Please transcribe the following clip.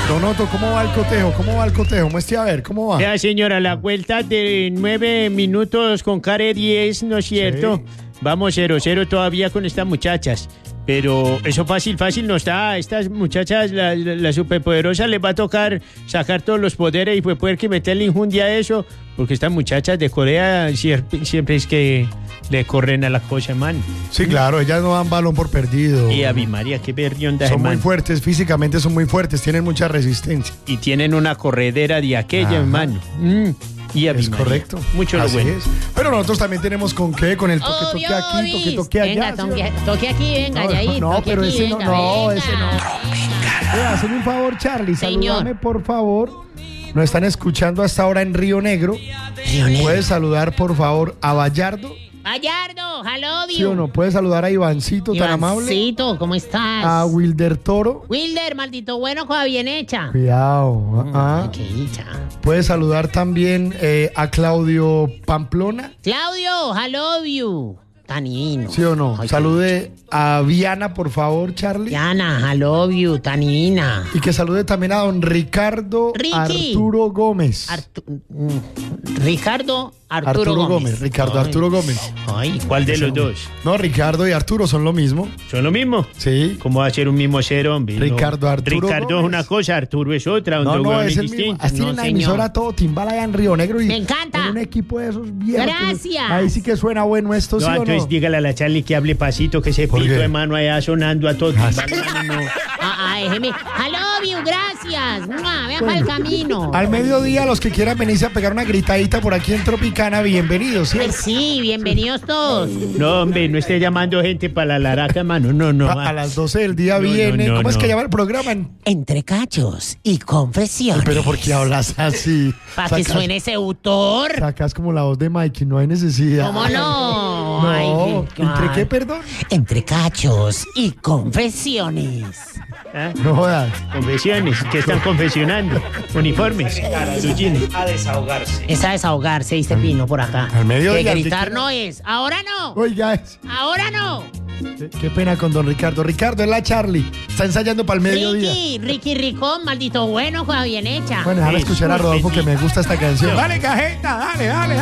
Donoto, ¿cómo va el cotejo? ¿Cómo va el cotejo? Muestre a ver, ¿cómo va? Ya, señora, la vuelta de 9 minutos con care 10, ¿no es cierto? Sí. Vamos 0-0 todavía con estas muchachas. Pero eso fácil no está. A estas muchachas, la superpoderosa, les va a tocar sacar todos los poderes y pues poder que meterle injundia a eso. Porque estas muchachas de Corea siempre es que le corren a la cosa, man. Sí, claro, ellas no dan balón por perdido. Y Ave María, qué berrionda, Son muy man. fuertes, físicamente son muy fuertes, tienen mucha resistencia. Y tienen una corredera de aquella, Ajá. hermano. Y Ave Es María. correcto. Mucho lo Así bueno. es. Pero nosotros también tenemos con qué, con el toque aquí, toque allá. Venga, toque aquí, venga, No, Yair. no, toque pero aquí, ese no, venga, no, venga, ese no. venga. Hazme un favor, Charlie, Señor. salúdame por favor. Nos están escuchando hasta ahora en Río Negro. ¿Puedes saludar por favor a Vallardo? Gallardo, hello, ¿Sí o no? ¿Puedes saludar a Ivancito, tan amable? Ivancito, ¿cómo estás? A Wilder Toro. Wilder, maldito bueno, cosa bien hecha. Cuidado. Ay, qué dicha. Puedes saludar también a Claudio Pamplona. Claudio, hello you. Tan divino. ¿Sí o no? Ay, Salude a Viana, por favor, Charlie. Diana, hello you, tan divina. Y que salude también a don Ricardo Ricky. Arturo Gómez. Ricardo Arturo Gómez. Ricardo Ay. Arturo Gómez. Ay, ¿cuál de los dos? No, Ricardo y Arturo son lo mismo. ¿Son lo mismo? Sí. ¿Cómo va a ser un mismo ser, hombre? Ricardo Arturo Ricardo es Gómez. una cosa, Arturo es otra. No, donde no, huevones es el mismo. distintos. Así tiene No, una señor. emisora todo timbal allá en Río Negro y Me encanta. en un equipo de esos viejos. Gracias. Ahí sí que suena bueno esto, No, ¿sí o entonces no? dígale a la Charlie que hable pasito, que ese ¿Por pito qué? de mano allá sonando a todo. No. Déjeme. Hello you, gracias. Vean para el camino. Al mediodía, los que quieran venirse a pegar una gritadita por aquí en Tropicana, bienvenidos, ¿sí? Sí, bienvenidos todos. No, hombre, no esté llamando gente para la laraca, mano. No. A las 12 del día No, viene. no, ¿Cómo es no. que llama el programa? Entre cachos y confesiones. Pero ¿por qué hablas así? Para que suene seductor. Sacas como la voz de Mikey, no hay necesidad. ¿Cómo no? No, Ay, ¿entre qué, perdón? Entre cachos y confesiones. ¿Ah? No jodas. Confesiones, ¿qué están confesionando? Uniformes. A desahogarse. Es a desahogarse, dice Pino por acá. Al mediodía, Que al que gritar quiera. no es. Ahora no. Oiga, Ahora no. qué pena con don Ricardo. Ricardo, es la Charlie. Está ensayando para el mediodía. Ricky Ricón, maldito bueno, cosa bien hecha. Bueno, déjame escuchar a Rodolfo que me gusta esta canción. No. Dale, cajeta, dale.